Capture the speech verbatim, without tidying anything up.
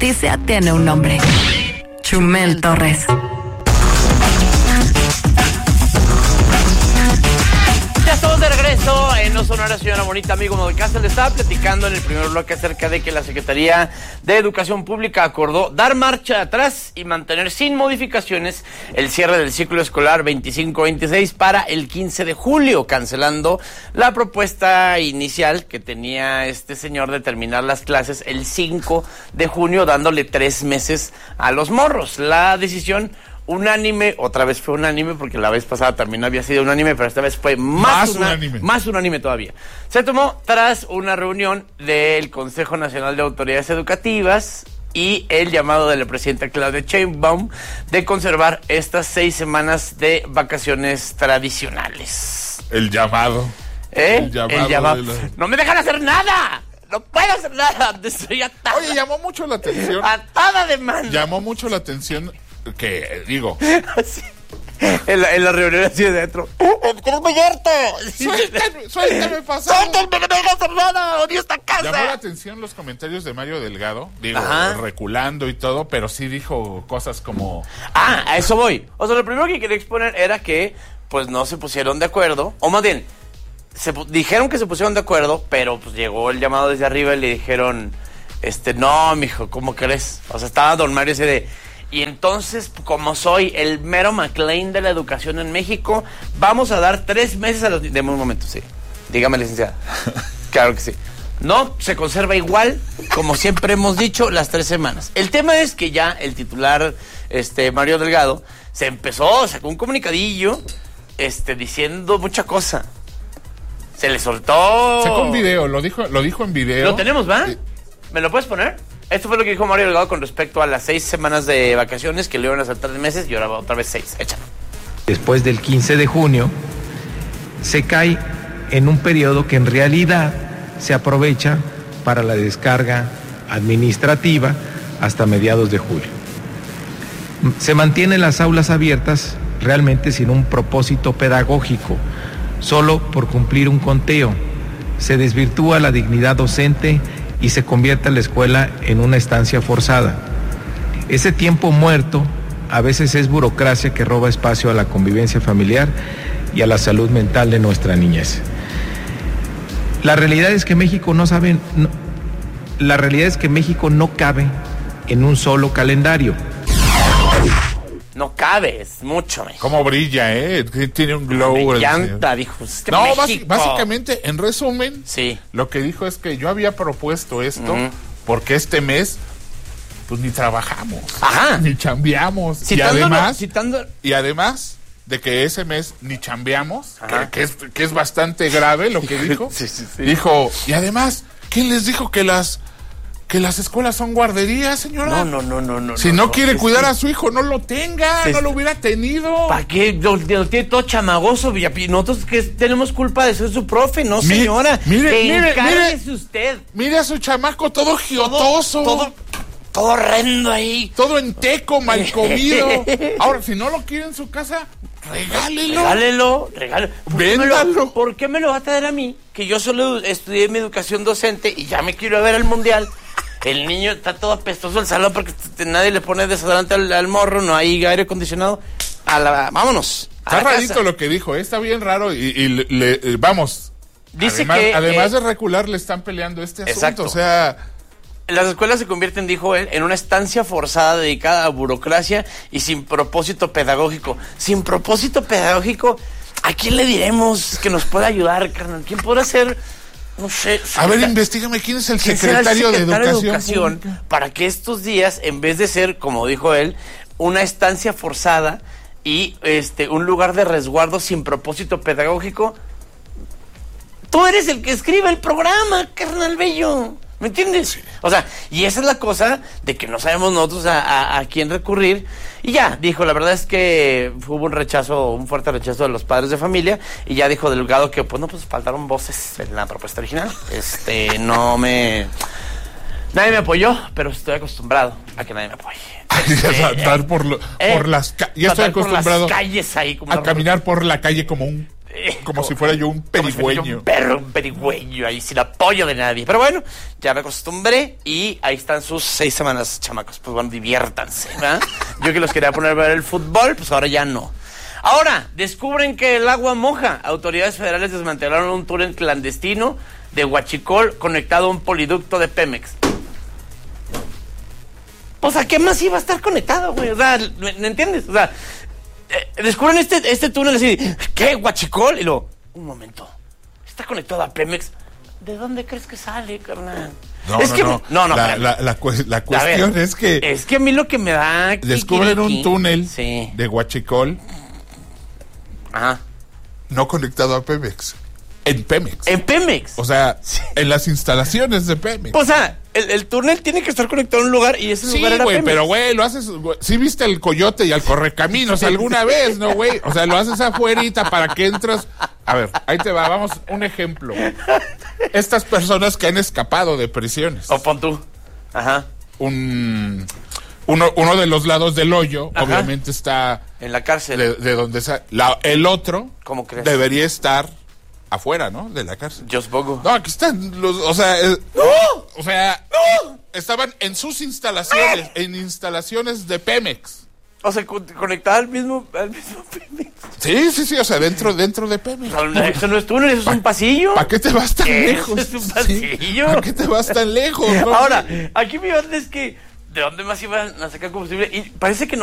justicia tiene un nombre. Chumel Torres. Ya estamos de regreso en No Sonora, señora bonita. Amigo Modecastle, le estaba platicando en el primer bloque acerca de que la Secretaría de Educación Pública acordó dar marcha atrás y mantener sin modificaciones el cierre del ciclo escolar veinticinco veintiséis para el quince de julio, cancelando la propuesta inicial que tenía este señor de terminar las clases el cinco de junio, dándole tres meses a los morros. La decisión unánime, otra vez fue unánime, porque la vez pasada también había sido unánime, pero esta vez fue más, más una, unánime. Más unánime todavía. Se tomó tras una reunión del Consejo Nacional de Autoridades Educativas y el llamado de la presidenta Claudia Sheinbaum de conservar estas seis semanas de vacaciones tradicionales. El llamado. ¿Eh? El llamado. El llamado. La... ¡No me dejan hacer nada! ¡No puedo hacer nada! Estoy atada. Oye, llamó mucho la atención. Atada de mano. Llamó mucho la atención que, digo... Sí. En la, en la reunión así de dentro. ¡Eres muy harto! ¡Suéltame, suéltame, pasado! ¡Suéltame, no me dejas hacer nada! ¡Odio esta casa! Llamó la atención los comentarios de Mario Delgado, digo, Ajá. reculando y todo, pero sí dijo cosas como... Ah, a eso voy. O sea, lo primero que quería exponer era que, pues, no se pusieron de acuerdo, o más bien, se dijeron que se pusieron de acuerdo, pero, pues, llegó el llamado desde arriba y le dijeron, este, no, mijo, ¿cómo crees? O sea, estaba don Mario ese de... Y entonces, como soy el mero McLean de la educación en México, vamos a dar tres meses a los... Deme un momento, sí. Dígame, licenciada. Claro que sí. No, se conserva igual, como siempre hemos dicho, las tres semanas. El tema es que ya el titular, este, Mario Delgado, se empezó, sacó un comunicadillo, este, diciendo mucha cosa. Se le soltó... Sacó un video, lo dijo, lo dijo en video. ¿Lo tenemos, va? Eh, ¿Me lo puedes poner? Esto fue lo que dijo Mario Delgado con respecto a las seis semanas de vacaciones que le iban a saltar tres meses y ahora va otra vez seis. Échalo. Después del quince de junio, se cae en un periodo que en realidad se aprovecha para la descarga administrativa hasta mediados de julio. Se mantienen las aulas abiertas realmente sin un propósito pedagógico, solo por cumplir un conteo. Se desvirtúa la dignidad docente y se convierte la escuela en una estancia forzada. Ese tiempo muerto a veces es burocracia que roba espacio a la convivencia familiar y a la salud mental de nuestra niñez. La realidad es que México no sabe, no, la realidad es que México no cabe en un solo calendario. No cabe, es mucho, México. Cómo brilla, ¿eh? Tiene un glow. Me encanta, dijo. Es que no, México... básicamente, en resumen, sí. Lo que dijo es que yo había propuesto esto uh-huh. porque este mes, pues ni trabajamos, Ajá. ni chambeamos. Citándolo, y además, citando... y además de que ese mes ni chambeamos, que, que, es, que es bastante grave lo que dijo, sí, sí, sí. Dijo, y además, ¿quién les dijo que las... que las escuelas son guarderías, señora? No, no, no, no, no. Si no, no quiere no, cuidar es a su hijo, no lo tenga, es no lo hubiera tenido. ¿Para qué? Lo, lo tiene todo chamagoso, y nosotros que tenemos culpa de ser su profe, no, Mi, señora. Mire, que mire, encárguese mire, usted. Mire a su chamaco todo giotoso. Todo, todo, todo horrendo ahí. Todo enteco, mal comido. Ahora, si no lo quiere en su casa, regálelo. Regálelo, regálelo. ¿Por Véndalo. Qué me lo, ¿Por qué me lo va a traer a mí? Que yo solo estudié mi educación docente y ya me quiero ver al mundial. El niño está todo apestoso el salón porque nadie le pone desodorante al, al morro, no hay aire acondicionado. A la, vámonos. A Está la rarito casa. lo que dijo, ¿eh? Está bien raro y, y le, le, vamos. Dice además, que, además eh, de recular, le están peleando este exacto. asunto. O sea, las escuelas se convierten, dijo él, en una estancia forzada dedicada a burocracia y sin propósito pedagógico. Sin propósito pedagógico, ¿a quién le diremos que nos pueda ayudar, carnal? ¿Quién podrá ser? No sé. A ver, investígame quién es el ¿Quién secretario, será el secretario de Educación, de Educación para que estos días, en vez de ser, como dijo él, una estancia forzada y este un lugar de resguardo sin propósito pedagógico, tú eres el que escribe el programa, carnal bello? ¿Me entiendes? O sea, y esa es la cosa de que no sabemos nosotros a, a, a quién recurrir. Y ya, dijo, la verdad es que hubo un rechazo, un fuerte rechazo de los padres de familia. Y ya dijo Delgado que, pues no, pues faltaron voces en la propuesta original. Este, no me... Nadie me apoyó, pero estoy acostumbrado a que nadie me apoye. Este, a andar por, lo, eh, por las calles. Ya estoy acostumbrado por las calles ahí como a caminar por la calle como un como si fuera yo un Como si fuera yo perigüeño. un perro, un perigüeño, ahí sin apoyo de nadie. Pero bueno, ya me acostumbré y ahí están sus seis semanas, chamacos. Pues bueno, diviértanse, ¿verdad? Yo que los quería poner a ver el fútbol, pues ahora ya no. Ahora, descubren que el agua moja. Autoridades federales desmantelaron un túnel clandestino de Huachicol conectado a un poliducto de Pemex. Pues, ¿a qué más iba a estar conectado, güey? O sea, ¿me, ¿me entiendes? O sea, eh, descubren este, este túnel así, ¿qué? ¿Huachicol? Y luego, un momento, ¿está conectado a Pemex? ¿De dónde crees que sale, carnal? No, es no, que, no, no, no, la, espérame. la, la, cu- la A cuestión ver, es que Es que a mí lo que me da... descubren un kikiriki- túnel Sí. de Huachicol Ajá. no conectado a Pemex. En Pemex. En Pemex. O sea, en las instalaciones de Pemex. O sea, el, el túnel tiene que estar conectado a un lugar y ese Sí, lugar era güey, Pemex. pero güey, lo haces, güey, sí viste el coyote y al correcaminos alguna vez, ¿no, güey? O sea, lo haces afuerita para que entras. A ver, ahí te va, vamos, un ejemplo. Estas personas que han escapado de prisiones. O pon tú. Ajá. Un, uno, uno de los lados del hoyo, Ajá. obviamente está En la cárcel. de, de donde sa- la, el otro ¿Cómo crees? debería estar afuera, ¿no? De la cárcel. Just Bogo. No, aquí están los, o sea, eh, ¡No! o sea, ¡No! estaban en sus instalaciones, en instalaciones de Pemex. O sea, con- conectada al mismo, al mismo Pemex. Sí, sí, sí, o sea, dentro, dentro de Pemex. O sea, eso no es túnel, eso es un pasillo. ¿Para qué te vas tan ¿Qué? lejos? Es un pasillo. ¿Para qué te vas tan lejos? No, Ahora, aquí mi onda es que, ¿de dónde más iban a sacar combustible? Y parece que no.